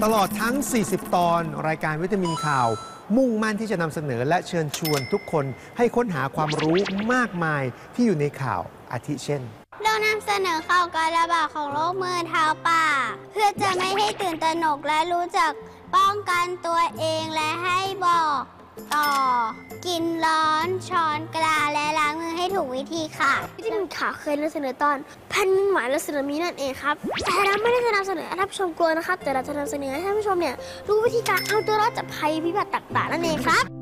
ตลอดทั้ง 40 ตอนรายการวิตามินข่าวมุ่งมั่นที่จะนำเสนอและเชิญชวนทุกคนให้ค้นหาความรู้มากมายที่อยู่ในข่าวอาทิเช่นเรานำเสนอข่าวการระบาดของโรคมือเท้าปากเพื่อจะไม่ให้ตื่นตระหนกและรู้จักป้องกันตัวเองและให้บอกต่อกินร้อนช้อนกลางและล้างมือให้ถูกวิธีค่ะวิตามินข่าวเคยนำเสนอตอนแผ่นดินไหวและสึนามินั่นเองครับแต่เราไม่ได้จะนำเสนอให้ท่านผู้ชมกลัวนะครับแต่เราจะนำเสนอให้ท่านผู้ชมเนี่ยรู้วิธีการเอาตัวรอดจากภัยพิบัติต่างๆนั่นเองครับ